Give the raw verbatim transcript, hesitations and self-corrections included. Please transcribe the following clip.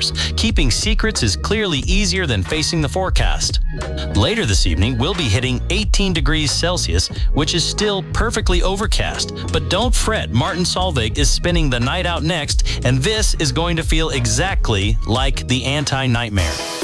nightmares. Keeping secrets is clearly easier than facing the forecast. Later this evening, we'll be hitting eighteen degrees Celsius, which is still perfectly overcast. But don't fret, Martin Solveig is spinning the night out next, and this is going to feel exactly like the anti-nightmare.